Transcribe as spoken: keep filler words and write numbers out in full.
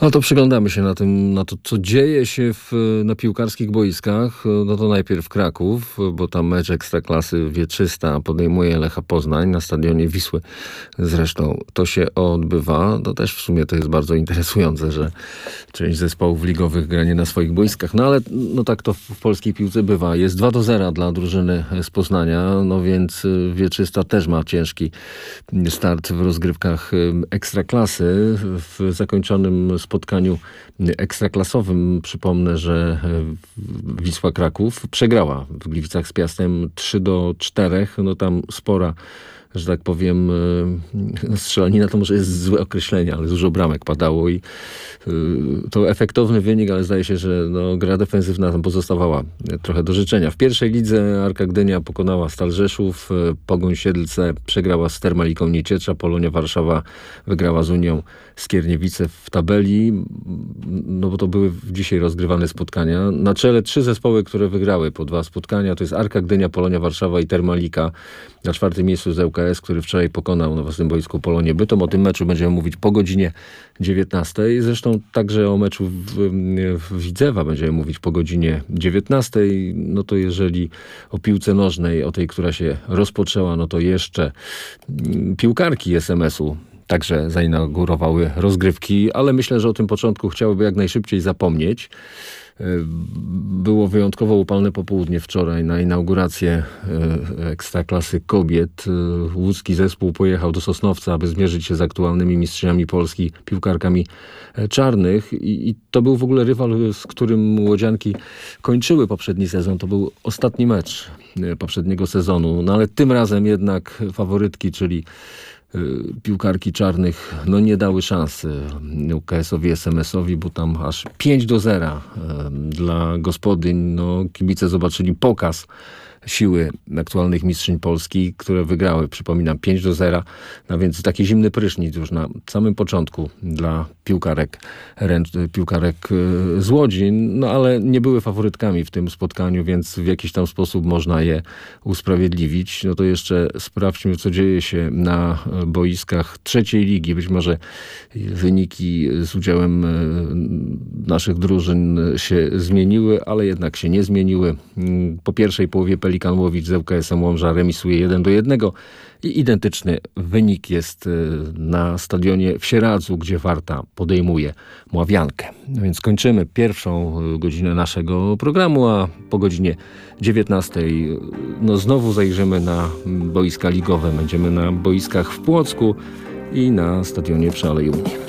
No to przyglądamy się na tym, na to, co dzieje się w, na piłkarskich boiskach. No to najpierw Kraków, bo tam mecz Ekstraklasy wieczysta podejmuje Lecha Poznań na stadionie Wisły. Zresztą to się odbywa. To też w sumie to jest bardzo interesujące, że część zespołów ligowych gra nie na swoich boiskach. No ale no tak to w polskiej piłce bywa. Jest dwa do zera dla drużyny z Poznania, no więc wieczysta też ma ciężki start w rozgrywkach Ekstraklasy. W zakończonym spotkaniu ekstraklasowym przypomnę, że Wisła Kraków przegrała w Gliwicach z Piastem trzy do czterech. No tam spora, że tak powiem, strzelanina to może jest złe określenie, ale dużo bramek padało i to efektowny wynik, ale zdaje się, że no, gra defensywna tam pozostawała trochę do życzenia. W pierwszej lidze Arka Gdynia pokonała Stal Rzeszów, Pogoń Siedlce przegrała z Termaliką Nieciecza, Polonia Warszawa wygrała z Unią Skierniewice w tabeli, no bo to były dzisiaj rozgrywane spotkania. Na czele trzy zespoły, które wygrały po dwa spotkania, to jest Arka Gdynia, Polonia Warszawa i Termalika. Na czwartym miejscu z ŁKS, który wczoraj pokonał na własnym boisku Polonię Bytom. O tym meczu będziemy mówić po godzinie dziewiętnastej. Zresztą także o meczu w, w Widzewa będziemy mówić po godzinie dziewiętnastej. No to jeżeli o piłce nożnej, o tej, która się rozpoczęła, no to jeszcze piłkarki es em esu także zainaugurowały rozgrywki, ale myślę, że o tym początku chciałyby jak najszybciej zapomnieć. Było wyjątkowo upalne popołudnie wczoraj na inaugurację Ekstraklasy kobiet. Łódzki zespół pojechał do Sosnowca, aby zmierzyć się z aktualnymi mistrzyniami Polski, piłkarkami czarnych. I, i to był w ogóle rywal, z którym łodzianki kończyły poprzedni sezon. To był ostatni mecz poprzedniego sezonu. No ale tym razem jednak faworytki, czyli piłkarki czarnych, no nie dały szansy ŁKS-owi, es em esowi, bo tam aż pięć do zera dla gospodyń. No, kibice zobaczyli pokaz siły aktualnych mistrzyń Polski, które wygrały, przypominam, pięć do zera. No więc taki zimny prysznic już na samym początku dla piłkarek, ręcz, piłkarek z Łodzi, no ale nie były faworytkami w tym spotkaniu, więc w jakiś tam sposób można je usprawiedliwić. No to jeszcze sprawdźmy, co dzieje się na boiskach trzeciej ligi. Być może wyniki z udziałem naszych drużyn się zmieniły, ale jednak się nie zmieniły. Po pierwszej połowie Pelikan Łowicz z ŁKS-em Łomża remisuje jeden do jednego i identyczny wynik jest na stadionie w Sieradzu, gdzie Warta podejmuje Mławiankę. No więc kończymy pierwszą godzinę naszego programu, a po godzinie dziewiętnastej no znowu zajrzymy na boiska ligowe. Będziemy na boiskach w Płocku i na stadionie przy Alei Unii.